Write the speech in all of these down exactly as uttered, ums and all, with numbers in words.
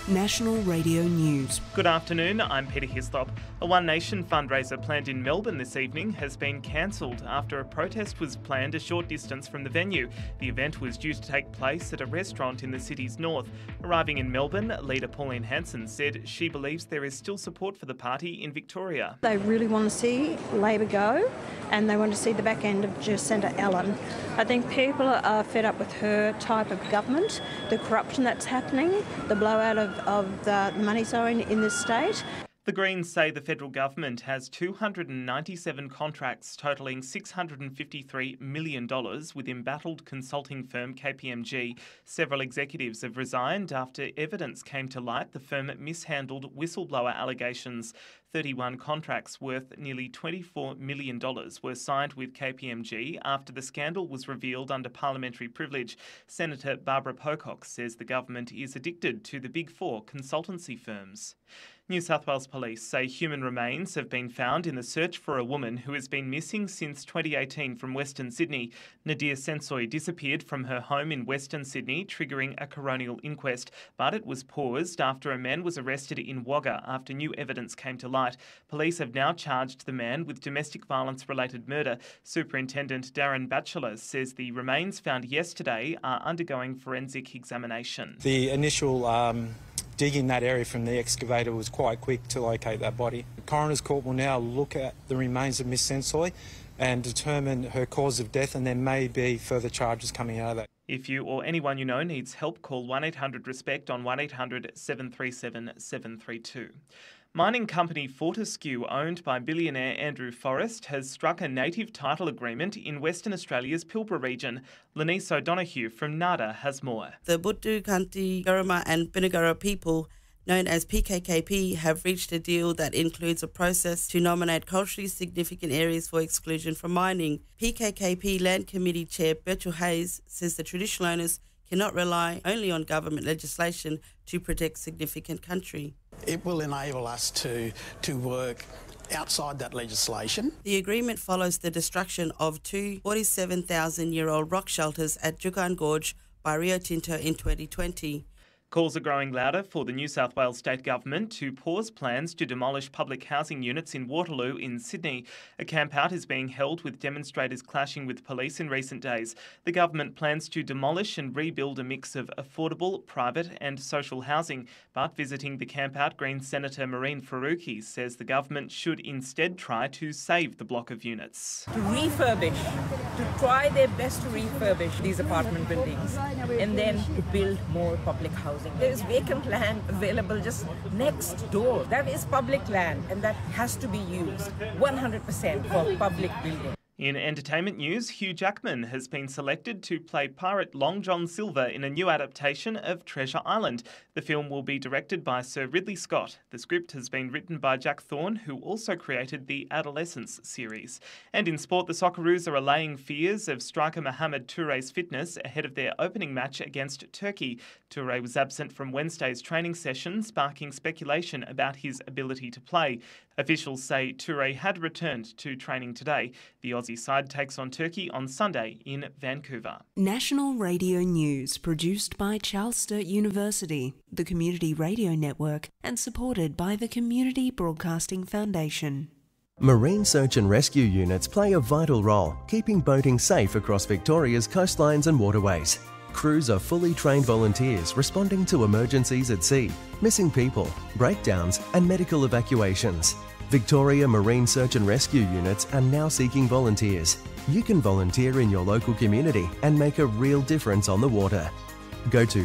National Radio News. Good afternoon, I'm Peter Hislop. A One Nation fundraiser planned in Melbourne this evening has been cancelled after a protest was planned a short distance from the venue. The event was due to take place at a restaurant in the city's north. Arriving in Melbourne, leader Pauline Hanson said she believes there is still support for the party in Victoria. They really want to see Labor go, and they want to see the back end of Jacinda Ardern. I think people are fed up with her type of government, the corruption that's happening, the blowout of, of the money zone in this state. The Greens say the federal government has two hundred ninety-seven contracts totalling six hundred fifty-three million dollars with embattled consulting firm K P M G. Several executives have resigned after evidence came to light the firm mishandled whistleblower allegations. thirty-one contracts worth nearly twenty-four million dollars were signed with K P M G after the scandal was revealed under parliamentary privilege. Senator Barbara Pocock says the government is addicted to the Big Four consultancy firms. New South Wales Police say human remains have been found in the search for a woman who has been missing since twenty eighteen from Western Sydney. Nadir Sensoy disappeared from her home in Western Sydney, triggering a coronial inquest, but it was paused after a man was arrested in Wagga after new evidence came to light. Police have now charged the man with domestic violence-related murder. Superintendent Darren Batchelor says the remains found yesterday are undergoing forensic examination. The initial um digging that area from the excavator was quite quick to locate that body. The Coroner's Court will now look at the remains of Miss Sensoy and determine her cause of death, and there may be further charges coming out of that. If you or anyone you know needs help, call one eight hundred RESPECT on one eight hundred seven three seven seven three two. Mining company Fortescue, owned by billionaire Andrew Forrest, has struck a native title agreement in Western Australia's Pilbara region. Lenice O'Donoghue from NADA has more. The Buddu, Kanti, Garama and Binigara people, known as P K K P, have reached a deal that includes a process to nominate culturally significant areas for exclusion from mining. P K K P Land Committee Chair Birchall Hayes says the traditional owners cannot rely only on government legislation to protect significant country. It will enable us to, to work outside that legislation. The agreement follows the destruction of two forty-seven thousand year old rock shelters at Juukan Gorge by Rio Tinto in twenty twenty. Calls are growing louder for the New South Wales State Government to pause plans to demolish public housing units in Waterloo in Sydney. A camp-out is being held with demonstrators clashing with police in recent days. The government plans to demolish and rebuild a mix of affordable, private and social housing, but visiting the camp-out, Greens Senator Mehreen Faruqi says the government should instead try to save the block of units. To refurbish, to try their best to refurbish these apartment buildings and then to build more public housing. There is vacant land available just next door. That is public land and that has to be used one hundred percent for public building. In entertainment news, Hugh Jackman has been selected to play pirate Long John Silver in a new adaptation of Treasure Island. The film will be directed by Sir Ridley Scott. The script has been written by Jack Thorne, who also created the Adolescence series. And in sport, the Socceroos are allaying fears of striker Mohamed Touré's fitness ahead of their opening match against Turkey. Touré was absent from Wednesday's training session, sparking speculation about his ability to play. Officials say Touré had returned to training today. The Aussie side takes on Turkey on Sunday in Vancouver. National Radio News, produced by Charles Sturt University, the Community Radio Network, and supported by the Community Broadcasting Foundation. Marine search and rescue units play a vital role, keeping boating safe across Victoria's coastlines and waterways. Crews are fully trained volunteers responding to emergencies at sea, missing people, breakdowns and medical evacuations. Victoria Marine Search and Rescue units are now seeking volunteers. You can volunteer in your local community and make a real difference on the water. Go to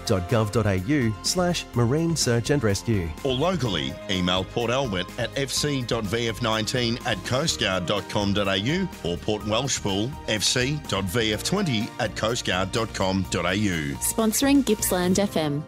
vic.gov.au slash marine search and rescue. Or locally, email Port Albert at fc.vf19 at coastguard.com.au or Port Welshpool fc.vf20 at coastguard.com.au. Sponsoring Gippsland F M.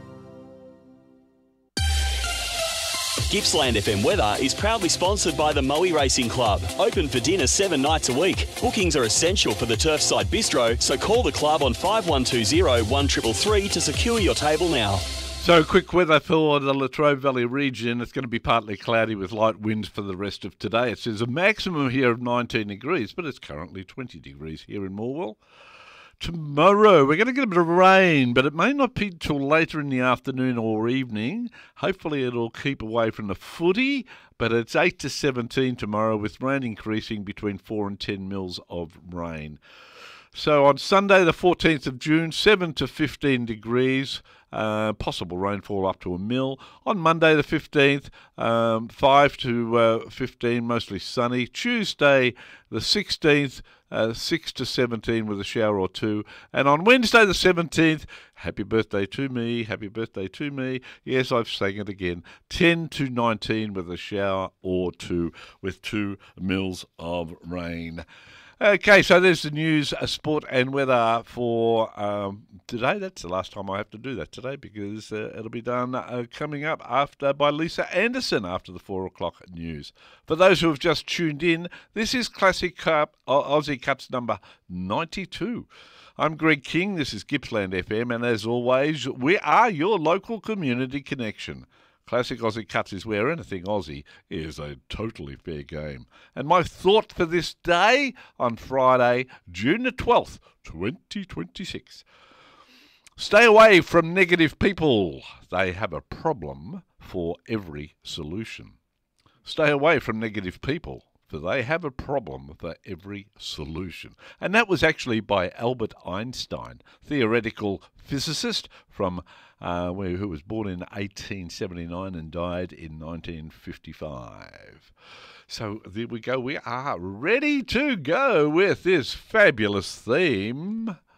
Gippsland F M weather is proudly sponsored by the Moe Racing Club. Open for dinner seven nights a week. Bookings are essential for the Turfside Bistro, so call the club on five one two zero one three three three to secure your table now. So quick weather for the Latrobe Valley region. It's going to be partly cloudy with light winds for the rest of today. It says a maximum here of nineteen degrees, but it's currently twenty degrees here in Morwell. Tomorrow we're going to get a bit of rain, but it may not be till later in the afternoon or evening. Hopefully it'll keep away from the footy, but it's eight to seventeen tomorrow with rain increasing between four and ten mils of rain. So on Sunday the fourteenth of June, seven to fifteen degrees, uh, possible rainfall up to a mil. On Monday the fifteenth, um, five to uh, fifteen, mostly sunny. Tuesday the sixteenth, uh, six to seventeen with a shower or two. And on Wednesday the seventeenth, happy birthday to me, happy birthday to me. Yes, I've sang it again. ten to nineteen with a shower or two with two mils of rain. Okay, so there's the news, uh, sport and weather for um, today. That's the last time I have to do that today because uh, it'll be done uh, coming up after by Lisa Anderson after the four o'clock news. For those who have just tuned in, this is Classic Cup, uh, Aussie Cups number ninety-two. I'm Greg King, this is Gippsland F M, and as always, we are your local community connection. Classic Aussie Cups is where anything Aussie is a totally fair game. And my thought for this day on Friday, June the twelfth, twenty twenty-six. Stay away from negative people. They have a problem for every solution. Stay away from negative people, for they have a problem for every solution. And that was actually by Albert Einstein, theoretical physicist from uh, who was born in eighteen seventy-nine and died in nineteen fifty-five. So there we go. We are ready to go with this fabulous theme.